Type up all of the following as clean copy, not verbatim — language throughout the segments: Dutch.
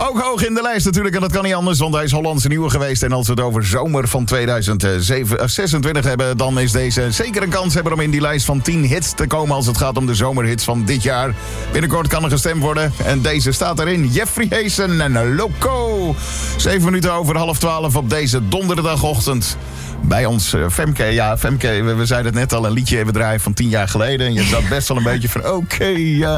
Ook hoog in de lijst natuurlijk, en dat kan niet anders, want hij is Hollandse nieuwe geweest. En als we het over zomer van 2026 hebben, dan is deze zeker een kans hebben om in die lijst van 10 hits te komen als het gaat om de zomerhits van dit jaar. Binnenkort kan er gestemd worden en deze staat erin. Jeffrey Hazen en Loco. 7 minuten over 11:30 op deze donderdagochtend. Bij ons Femke. Ja, Femke, we zeiden het net al, een liedje even draaien van 10 jaar geleden. En je zat best wel een beetje van, oké.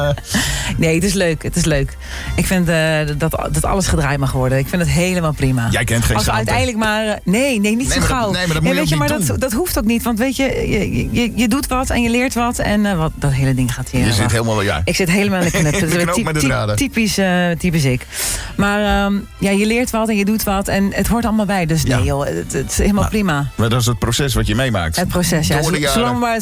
Nee, het is leuk. Het is leuk. Ik vind dat alles gedraaid mag worden. Ik vind het helemaal prima. Jij kent geen Als uiteindelijk maar... Nee, niet zo gauw. Nee, maar dat moet je ook niet doen. Dat hoeft ook niet. Want weet je doet wat en je leert wat. En dat hele ding gaat hier. Je zit helemaal, ja. Ik zit helemaal in de knop. De knoop met de draden. Typisch ik. Maar je leert wat en je doet wat. En het hoort allemaal bij. Dus nee joh, het is helemaal prima. Maar dat is het proces wat je meemaakt. Het proces, ja. Zolang we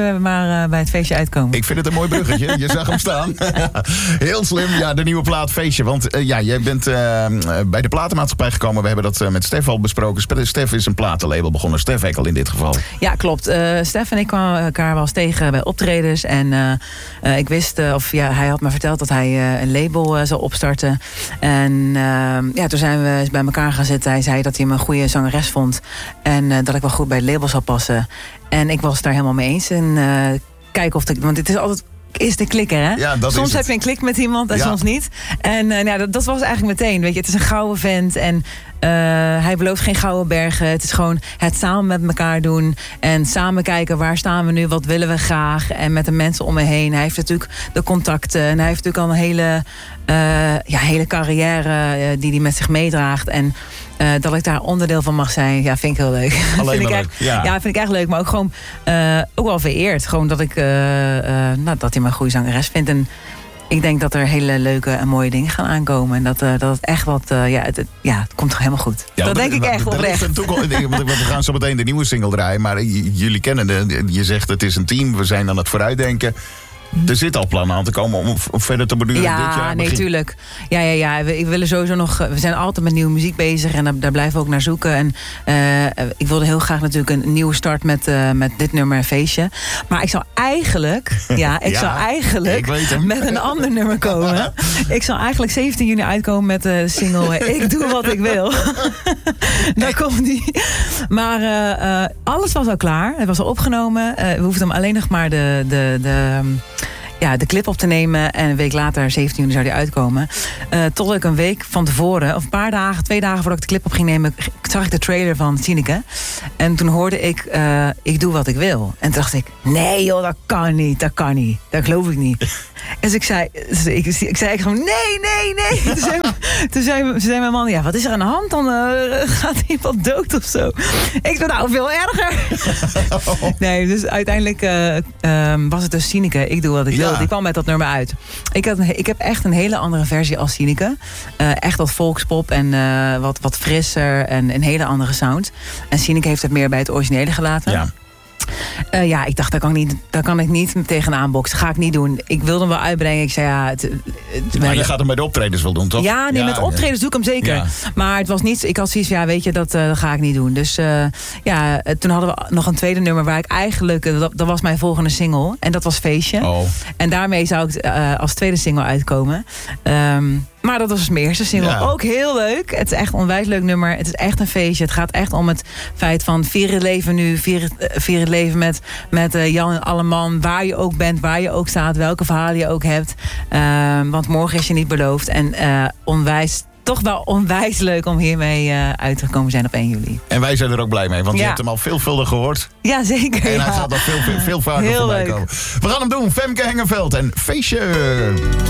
bij het feestje uitkomen. Ik vind het een mooi bruggetje. Je zag hem staan. Heel slim. Ja, de nieuwe plaat Feestje. Want jij bent bij de platenmaatschappij gekomen. We hebben dat met Stef al besproken. Stef is een platenlabel begonnen. Stef Ekkel in dit geval. Ja, klopt. Stef en ik kwamen elkaar wel eens tegen bij optredens. En ik wist, hij had me verteld dat hij een label zou opstarten. En toen zijn we bij elkaar gaan zitten. Hij zei dat hij me een goede zangeres vond. En dat ik wel goed bij het label zou passen. En ik was het daar helemaal mee eens. En kijken of want het is altijd... is de klikker, hè? Ja, soms heb je een klik met iemand en soms niet. En dat was eigenlijk meteen. Weet je, het is een gouden vent en hij belooft geen gouden bergen. Het is gewoon het samen met elkaar doen en samen kijken waar staan we nu, wat willen we graag en met de mensen om me heen. Hij heeft natuurlijk de contacten en hij heeft natuurlijk al een hele carrière die hij met zich meedraagt. En dat ik daar onderdeel van mag zijn, ja, vind ik heel leuk. Vind ik echt leuk, maar ook gewoon ook wel vereerd. Gewoon dat ik dat hij me een goede zangeres vindt. En ik denk dat er hele leuke en mooie dingen gaan aankomen. En dat het echt wat... het komt toch helemaal goed. Ja, dat denk ik echt oprecht. We gaan zo meteen de nieuwe single draaien. Maar jullie kennen je zegt het is een team. We zijn aan het vooruitdenken. Er zit al plannen aan te komen om verder te borduren dit jaar. Ja, nee, tuurlijk. Ja. We willen sowieso nog... We zijn altijd met nieuwe muziek bezig en daar blijven we ook naar zoeken. En ik wilde heel graag natuurlijk een nieuwe start met dit nummer Feestje. Maar ik zou eigenlijk... met een ander nummer komen. Ik zou eigenlijk 17 juni uitkomen met de single Ik doe wat ik wil. Daar komt die. Maar alles was al klaar. Het was al opgenomen. We hoefden hem alleen nog maar de clip op te nemen. En een week later, 17 juni, zou die uitkomen. Tot ik een week van tevoren, of een paar dagen, 2 dagen voordat ik de clip op ging nemen, zag ik de trailer van Sineke. En toen hoorde ik, ik doe wat ik wil. En toen dacht ik, nee joh, dat kan niet. Dat geloof ik niet. Dus ik zei gewoon, nee. Toen zei mijn man, ja, wat is er aan de hand? Dan gaat iemand dood of zo. Ik dacht, nou, veel erger. Nee, dus uiteindelijk was het dus Sineke, ik doe wat ik wil. Die kwam met dat nummer uit. Ik heb echt een hele andere versie als Sineke. Echt wat volkspop en wat frisser en een hele andere sound. En Sineke heeft het meer bij het originele gelaten. Ja. Ik dacht, daar kan ik niet tegenaan boksen. Ga ik niet doen. Ik wilde hem wel uitbrengen. Ik zei, maar je gaat hem bij de optredens wel doen, toch? Ja, nee, met optredens doe ik hem zeker. Ja. Maar het was niet... Ik had zoiets weet je, dat ga ik niet doen. Dus toen hadden we nog een tweede nummer waar ik eigenlijk... Dat was mijn volgende single. En dat was Feestje. Oh. En daarmee zou ik als tweede single uitkomen. Maar dat was dus mijn eerste single. Ja. Ook heel leuk. Het is echt een onwijs leuk nummer. Het is echt een feestje. Het gaat echt om het feit van vier het leven nu. Vier het leven met Jan en Alleman. Waar je ook bent, waar je ook staat. Welke verhalen je ook hebt. Want morgen is je niet beloofd. En toch wel onwijs leuk om hiermee uit te komen zijn op 1 juli. En wij zijn er ook blij mee, want je hebt hem al veelvuldig gehoord. Ja, zeker. En hij gaat nog veel vaker voorbij komen. We gaan hem doen. Femke Hengenveld en Feestje.